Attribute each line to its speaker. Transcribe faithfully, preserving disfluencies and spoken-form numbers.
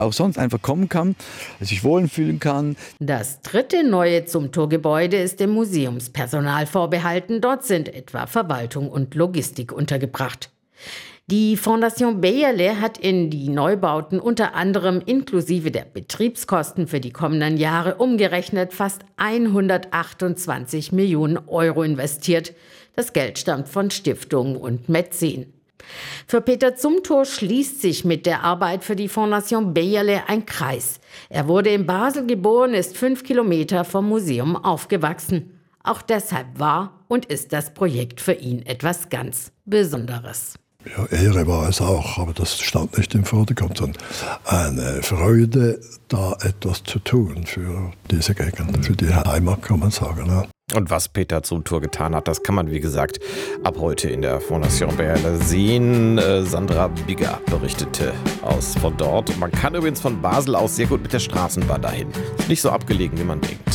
Speaker 1: auch sonst einfach kommen kann, sich wohlfühlen kann.
Speaker 2: Das dritte neue Zumthor-Gebäude ist dem Museumspersonal vorbehalten. Dort sind etwa Verwaltung und Logistik untergebracht. Die Fondation Beyeler hat in die Neubauten unter anderem inklusive der Betriebskosten für die kommenden Jahre umgerechnet fast hundertachtundzwanzig Millionen Euro investiert. Das Geld stammt von Stiftungen und Mäzen. Für Peter Zumthor schließt sich mit der Arbeit für die Fondation Beyeler ein Kreis. Er wurde in Basel geboren, ist fünf Kilometer vom Museum aufgewachsen. Auch deshalb war und ist das Projekt für ihn etwas ganz Besonderes.
Speaker 3: Ja, Ehre war es auch, aber das stand nicht im Vordergrund, sondern eine Freude, da etwas zu tun für diese Gegend, für die Heimat, kann man sagen. Ja.
Speaker 4: Und was Peter Zumthor getan hat, das kann man, wie gesagt, ab heute in der Fondation Beyeler sehen. Äh, Sandra Bigger berichtete aus von dort. Man kann übrigens von Basel aus sehr gut mit der Straßenbahn dahin. Ist nicht so abgelegen, wie man denkt.